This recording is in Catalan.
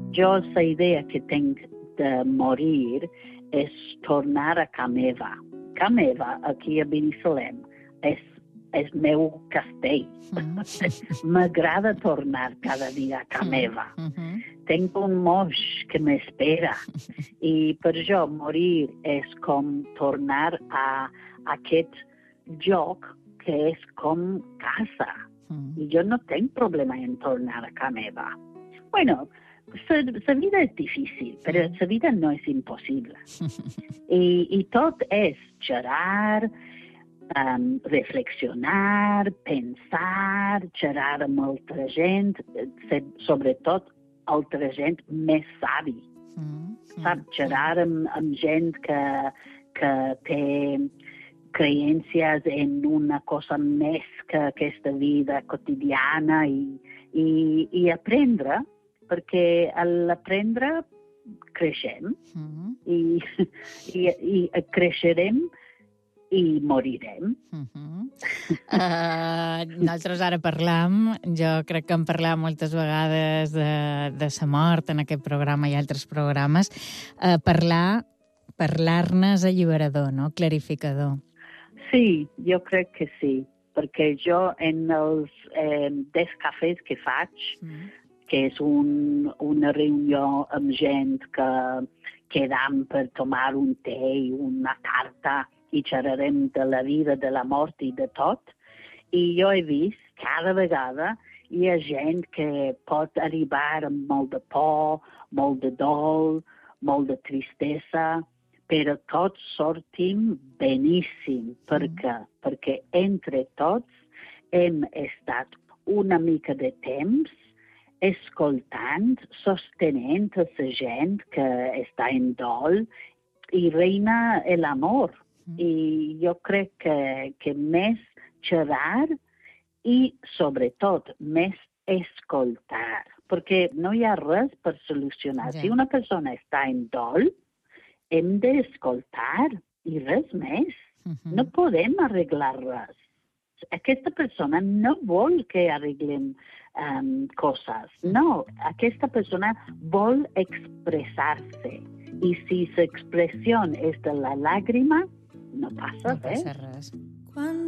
Jo la idea que tinc de morir és tornar a ca meva. Ca meva, aquí a Binissalem, és meu castell. M'agrada tornar cada dia a ca meva. Tinc un moix que m'espera i per jo morir és com tornar a aquest lloc que és com casa. I jo no tinc problema en tornar a ca meva. Bueno, la vida és difícil, però la vida no és impossible. I tot és xerrar, reflexionar, pensar, xerrar amb altra gent, sobretot altra gent més savi. Saps? Xerrar amb gent que té creències en una cosa més que aquesta vida quotidiana i aprendre, perquè a l'aprendre creixem i creixerem i morirem. Nosaltres ara parlam, jo crec que hem parlat moltes vegades de la mort en aquest programa i altres programes. Parlar-ne és alliberador, no? Clarificador. Sí, jo crec que sí, perquè jo en els 10 cafès que faig, que és una reunió amb gent que quedam per tomar un té i una carta i xerrarem de la vida, de la mort i de tot. I jo he vist cada vegada hi ha gent que pot arribar amb molt de por, molt de dol, molt de tristesa, però tots sortim beníssim. Per què? Perquè entre tots hem estat una mica de temps escoltant, sostenent a la gent que està en dol i reina l'amor. I jo crec que més xerrar i, sobretot, més escoltar. Perquè no hi ha res per solucionar. Si una persona està en dol, hem d'escoltar i res més. No podem arreglar res. Aquesta persona no vol que arreglem coses. No, aquesta persona vol expressar-se. I si l'expressió és de la làgrima, no passa res. Quan